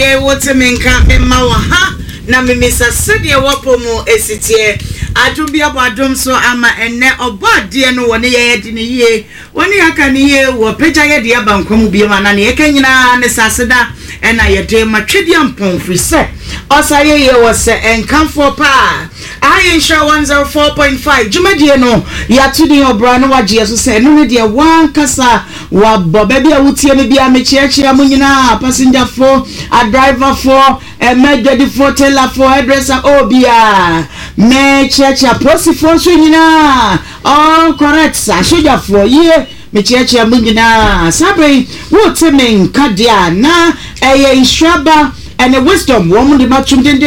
what a menka mawa na mimisa sede wapomo esitie adubia badom so ama enne obade no woni ye de ne ye woni aka ne ye wo peja ye de abankom bi ma na ne nyina ne saseda ena ye de matwediam pomfri se osaye ye wo se enkamfo pa I insure 104.5 Jumadie no ya tudi obra no wagye so se no de wan kasa wa boba bia wutie ne bia me chiachia munyina passenger for a driver for a medjedi for teller for hairdresser obia me chiachia posi for so nyina all correct sa soja for ye me chiachia munyina sabe wo temen kadia na eye insuraba and a wisdom woman de matchum